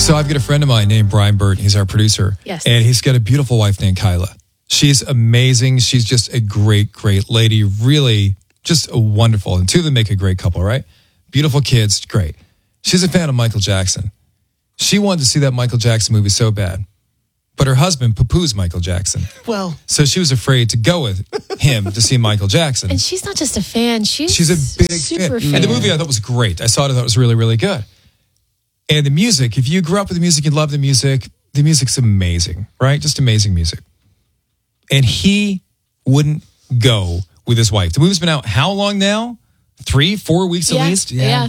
So I've got a friend of mine named Brian Burton. He's our producer. Yes. And he's got a beautiful wife named Kyla. She's amazing. She's just a great, great lady. Really just a wonderful. And two of them make a great couple, right? Beautiful kids. Great. She's a fan of Michael Jackson. She wanted to see that Michael Jackson movie so bad. But her husband poo-poos Michael Jackson. Well. So she was afraid to go with him to see Michael Jackson. And she's not just a fan. She's a big super fan. And the movie I thought was great. I saw it. I thought it was really, really good. And the music, if you grew up with the music, you love the music's amazing, right? Just amazing music. And he wouldn't go with his wife. The movie's been out how long now? 3-4 weeks at least? Yeah.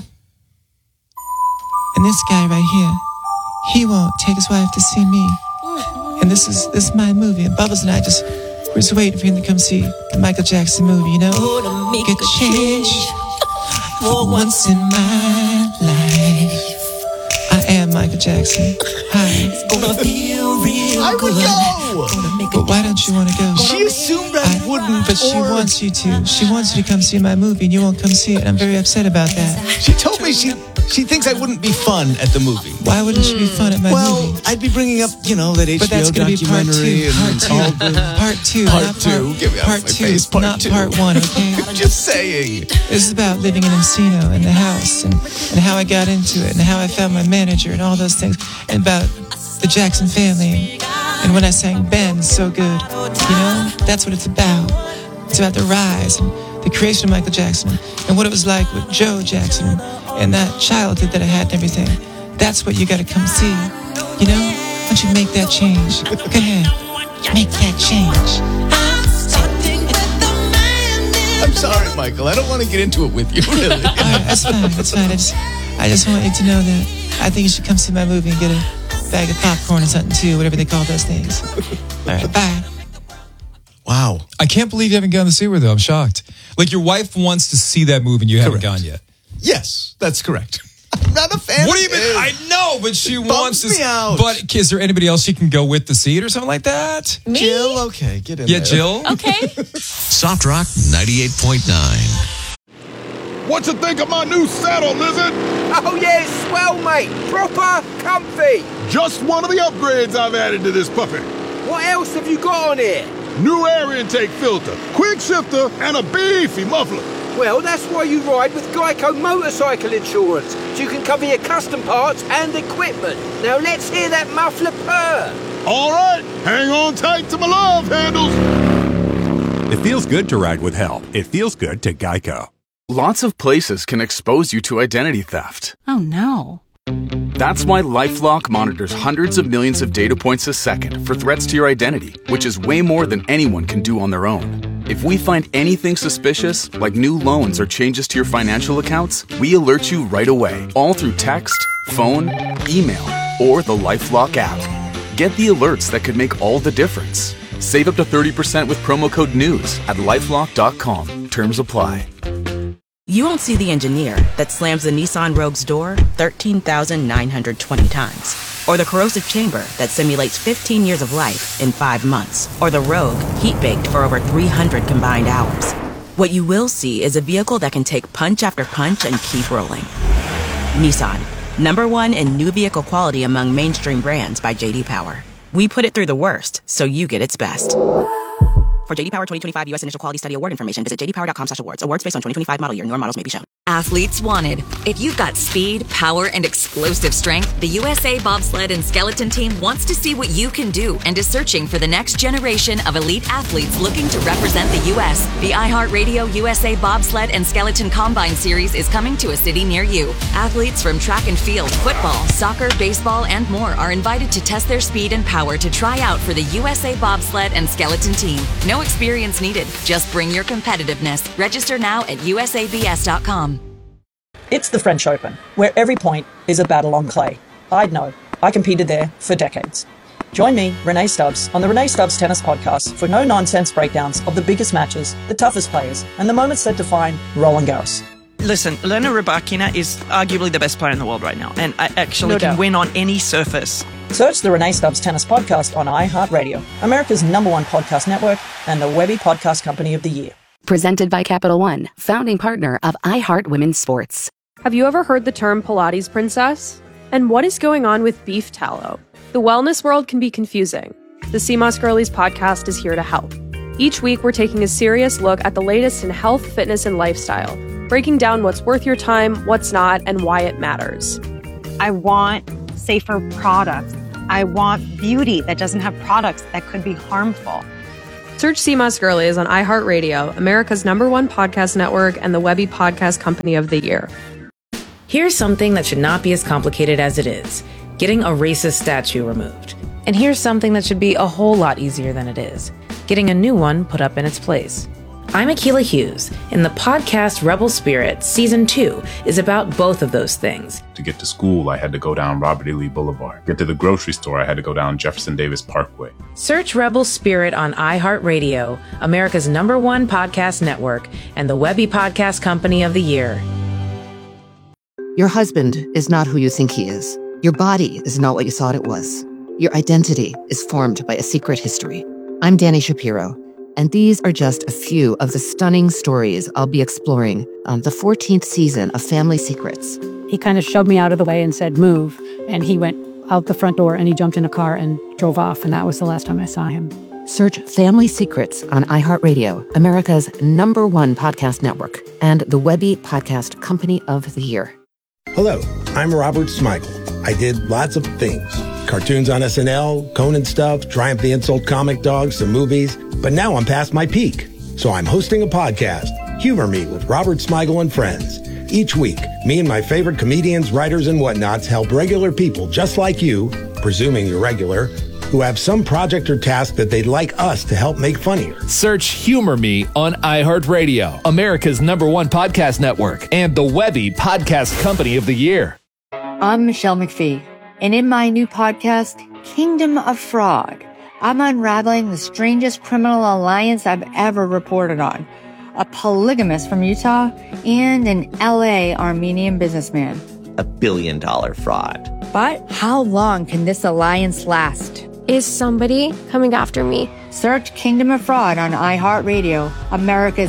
And this guy right here, he won't take his wife to see me. And this is my movie. And Bubbles and I we're just waiting for him to come see the Michael Jackson movie, you know? Make a change for once in my life. I am Michael Jackson. Hi. It's gonna feel real I would go. But why don't you want to go? She assumed I wouldn't. But she wants you to. She wants you to come see my movie, and you won't come see it. And I'm very upset about that. She told me she thinks I wouldn't be fun at the movie. Why wouldn't you be fun at my movie? Well, I'd be bringing up, that HBO but that's going to be part two. Part two. Get me out of my face. Not two. Part one, okay? I'm just saying. This is about living in Encino and the house and how I got into it and how I found my manager and all those things and about the Jackson family. And when I sang Ben so good, that's what it's about. It's about the rise and the creation of Michael Jackson and what it was like with Joe Jackson and that childhood that I had and everything. That's what you got to come see. Why don't you make that change? Go ahead. Make that change. I'm sorry, Michael. I don't want to get into it with you, really. All right, that's fine. I just want you to know that I think you should come see my movie and get a bag of popcorn or something too, whatever they call those things. All right, bye. Wow. I can't believe you haven't gone to see her, though. I'm shocked. Like, your wife wants to see that movie and you haven't gone yet. Yes, that's correct. I'm not a fan. What do you mean? I know, but she wants to. Me out. But is there anybody else she can go with to see it or something like that? Me? Jill, okay, get in there. Yeah, Jill. Okay. Soft Rock 98.9. What you think of my new saddle, Lizard? Oh yeah, it's swell, mate. Proper comfy. Just one of the upgrades I've added to this puppy. What else have you got on here? New air intake filter, quick shifter, and a beefy muffler. Well, that's why you ride with Geico Motorcycle Insurance, so you can cover your custom parts and equipment. Now let's hear that muffler purr. All right, hang on tight to my love handles. It feels good to ride with help. It feels good to Geico. Lots of places can expose you to identity theft. Oh no. That's why LifeLock monitors hundreds of millions of data points a second for threats to your identity, which is way more than anyone can do on their own. If we find anything suspicious, like new loans or changes to your financial accounts, we alert you right away, all through text, phone, email, or the LifeLock app. Get the alerts that could make all the difference. Save up to 30% with promo code NEWS at lifelock.com. Terms apply. You won't see the engineer that slams the Nissan Rogue's door 13,920 times. Or the corrosive chamber that simulates 15 years of life in 5 months. Or the Rogue heat-baked for over 300 combined hours. What you will see is a vehicle that can take punch after punch and keep rolling. Nissan, #1 in new vehicle quality among mainstream brands by J.D. Power. We put it through the worst, so you get its best. For J.D. Power 2025 U.S. Initial Quality Study Award information, visit jdpower.com/awards. Awards based on 2025 model year. Newer models may be shown. Athletes wanted. If you've got speed, power, and explosive strength, the USA Bobsled and Skeleton Team wants to see what you can do and is searching for the next generation of elite athletes looking to represent the U.S. The iHeartRadio USA Bobsled and Skeleton Combine Series is coming to a city near you. Athletes from track and field, football, soccer, baseball, and more are invited to test their speed and power to try out for the USA Bobsled and Skeleton Team. No experience needed. Just bring your competitiveness. Register now at usabs.com. It's the French Open, where every point is a battle on clay. I'd know. I competed there for decades. Join me, Renee Stubbs, on the Renee Stubbs Tennis Podcast for no-nonsense breakdowns of the biggest matches, the toughest players, and the moments that define Roland Garros. Listen, Elena Rybakina is arguably the best player in the world right now, and I actually can win on any surface. Search the Renee Stubbs Tennis Podcast on iHeartRadio, America's #1 podcast network, and the Webby Podcast Company of the Year. Presented by Capital One, founding partner of iHeart Women's Sports. Have you ever heard the term Pilates princess? And what is going on with beef tallow? The wellness world can be confusing. The CMOS Girlies podcast is here to help. Each week, we're taking a serious look at the latest in health, fitness, and lifestyle, breaking down what's worth your time, what's not, and why it matters. I want safer products. I want beauty that doesn't have products that could be harmful. Search CMOS Girlies on iHeartRadio, America's #1 podcast network, and the Webby Podcast Company of the Year. Here's something that should not be as complicated as it is: getting a racist statue removed. And here's something that should be a whole lot easier than it is: getting a new one put up in its place. I'm Akilah Hughes, and the podcast Rebel Spirit Season 2 is about both of those things. To get to school, I had to go down Robert E. Lee Boulevard. Get to the grocery store, I had to go down Jefferson Davis Parkway. Search Rebel Spirit on iHeartRadio, America's #1 podcast network, and the Webby Podcast Company of the Year. Your husband is not who you think he is. Your body is not what you thought it was. Your identity is formed by a secret history. I'm Dani Shapiro, and these are just a few of the stunning stories I'll be exploring on the 14th season of Family Secrets. He kind of shoved me out of the way and said, move. And he went out the front door and he jumped in a car and drove off. And that was the last time I saw him. Search Family Secrets on iHeartRadio, America's #1 podcast network, and the Webby Podcast Company of the Year. Hello, I'm Robert Smigel. I did lots of things. Cartoons on SNL, Conan stuff, Triumph the Insult Comic Dog, some movies. But now I'm past my peak. So I'm hosting a podcast, Humor Me with Robert Smigel and Friends. Each week, me and my favorite comedians, writers, and whatnots help regular people just like you, presuming you're regular, who have some project or task that they'd like us to help make funnier. Search Humor Me on iHeartRadio, America's #1 podcast network, and the Webby Podcast Company of the Year. I'm Michelle McPhee, and in my new podcast, Kingdom of Fraud, I'm unraveling the strangest criminal alliance I've ever reported on. A polygamist from Utah and an LA Armenian businessman. $1 billion fraud. But how long can this alliance last? Is somebody coming after me? Search Kingdom of Fraud on iHeartRadio, America's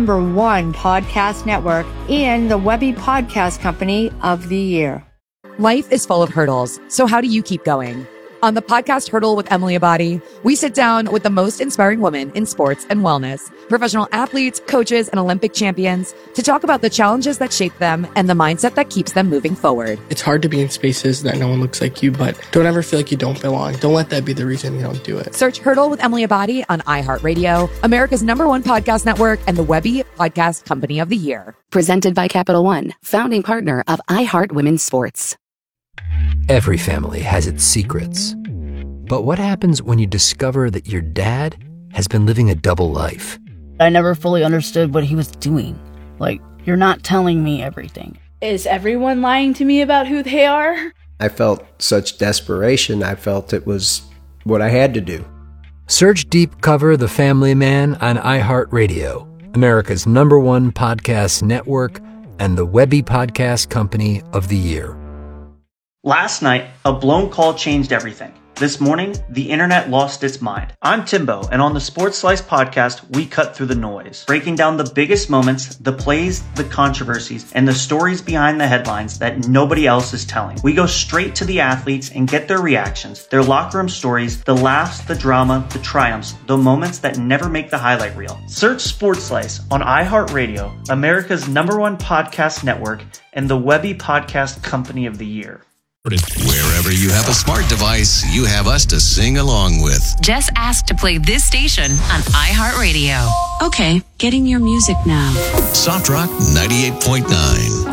#1 podcast network, and the Webby Podcast Company of the Year. Life is full of hurdles, so how do you keep going? On the podcast Hurdle with Emily Abadi, we sit down with the most inspiring women in sports and wellness, professional athletes, coaches, and Olympic champions to talk about the challenges that shape them and the mindset that keeps them moving forward. It's hard to be in spaces that no one looks like you, but don't ever feel like you don't belong. Don't let that be the reason you don't do it. Search Hurdle with Emily Abadi on iHeartRadio, America's #1 podcast network, and the Webby Podcast Company of the Year. Presented by Capital One, founding partner of iHeart Women's Sports. Every family has its secrets. But what happens when you discover that your dad has been living a double life? I never fully understood what he was doing. Like, you're not telling me everything. Is everyone lying to me about who they are? I felt such desperation. I felt it was what I had to do. Search Deep Cover The Family Man on iHeartRadio, America's #1 podcast network, and the Webby Podcast Company of the Year. Last night, a blown call changed everything. This morning, the internet lost its mind. I'm Timbo, and on the Sports Slice podcast, we cut through the noise, breaking down the biggest moments, the plays, the controversies, and the stories behind the headlines that nobody else is telling. We go straight to the athletes and get their reactions, their locker room stories, the laughs, the drama, the triumphs, the moments that never make the highlight reel. Search Sports Slice on iHeartRadio, America's #1 podcast network, and the Webby Podcast Company of the Year. Wherever you have a smart device, you have us to sing along with. Just ask to play this station on iHeartRadio. Okay, getting your music now. Soft Rock 98.9.